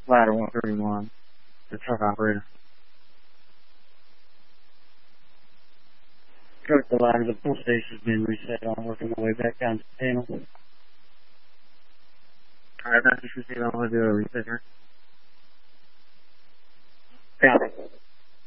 Ladder 131, the truck operator. Truck the ladder, the pull station's been reset. I'm working my way back down to the panel. Alright, message received. I'm going to do a reset here. Copy.